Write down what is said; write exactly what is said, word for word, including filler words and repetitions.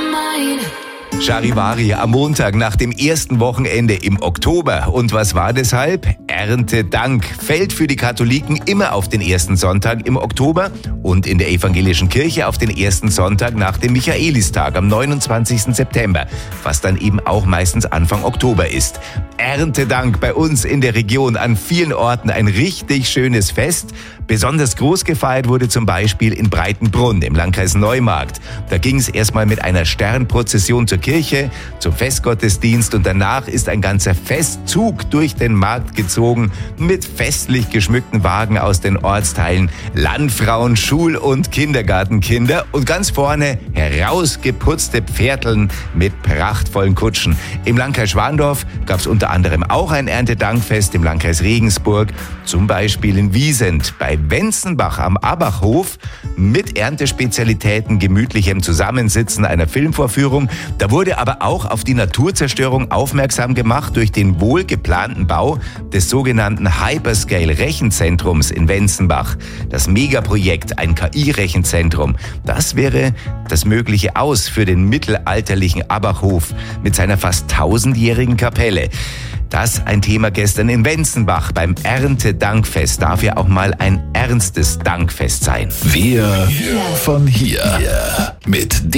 Charivari am Montag nach dem ersten Wochenende im Oktober. Und was war deshalb? Erntedank fällt für die Katholiken immer auf den ersten Sonntag im Oktober und in der evangelischen Kirche auf den ersten Sonntag nach dem Michaelistag am neunundzwanzigsten September, was dann eben auch meistens Anfang Oktober ist. Erntedank bei uns in der Region an vielen Orten ein richtig schönes Fest. Besonders groß gefeiert wurde zum Beispiel in Breitenbrunn im Landkreis Neumarkt. Da ging es erstmal mit einer Sternprozession zur Kirche, zum Festgottesdienst und danach ist ein ganzer Festzug durch den Markt gezogen mit festlich geschmückten Wagen aus den Ortsteilen, Landfrauen, Schul- und Kindergartenkinder und ganz vorne herausgeputzte Pferdeln mit prachtvollen Kutschen. Im Landkreis Schwandorf gab es unter anderem auch ein Erntedankfest im Landkreis Regensburg, zum Beispiel in Wiesent bei Wenzenbach am Abachhof mit Erntespezialitäten, gemütlichem Zusammensitzen, einer Filmvorführung. Da wurde aber auch auf die Naturzerstörung aufmerksam gemacht durch den wohlgeplanten Bau des sogenannten Hyperscale-Rechenzentrums in Wenzenbach. Das Megaprojekt, ein K I-Rechenzentrum, das wäre das mögliche Aus für den mittelalterlichen Abachhof mit seiner fast tausendjährigen Kapelle. Das ein Thema gestern in Wenzenbach beim Erntedankfest. Darf ja auch mal ein ernstes Dankfest sein. Wir von hier. Mit